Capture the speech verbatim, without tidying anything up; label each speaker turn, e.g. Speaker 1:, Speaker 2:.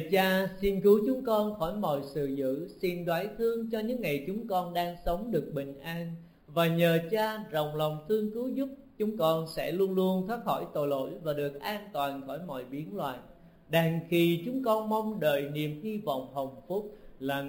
Speaker 1: Cha, xin cứu chúng con khỏi mọi sự dữ, xin đoái thương cho những ngày chúng con đang sống được bình an. Và nhờ Cha rộng lòng thương cứu giúp, chúng con sẽ luôn luôn thoát khỏi tội lỗi và được an toàn khỏi mọi biến loạn. Đang khi chúng con mong đợi niềm hy vọng hồng phúc là